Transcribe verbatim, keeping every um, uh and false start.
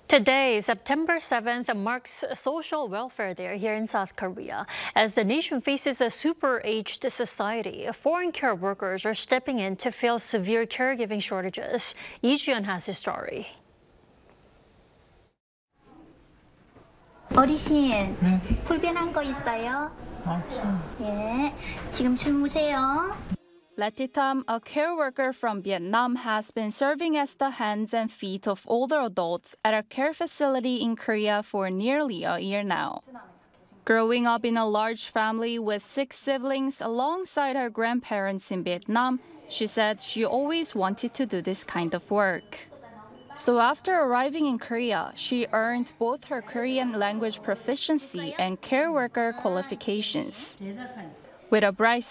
Today, September seventh, marks Social Welfare Day here in South Korea. As the nation faces a super-aged society, foreign care workers are stepping in to fill severe caregiving shortages. Lee Ji-yeon has his story. 어르신, 네. 불편한 거 있어요? 없어. 예, 지금 주무세요. Letitam, a care worker from Vietnam, has been serving as the hands and feet of older adults at a care facility in Korea for nearly a year now. Growing up in a large family with six siblings alongside her grandparents in Vietnam, she said she always wanted to do this kind of work. So after arriving in Korea, she earned both her Korean language proficiency and care worker qualifications. With a bright